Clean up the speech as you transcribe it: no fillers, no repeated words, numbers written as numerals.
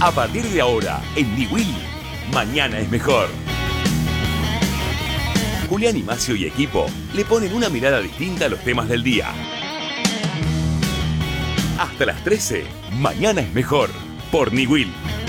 A partir de ahora, en Niwil, mañana es mejor. Julián Imacio y equipo le ponen una mirada distinta a los temas del día. Hasta las 13, mañana es mejor, por Niwil.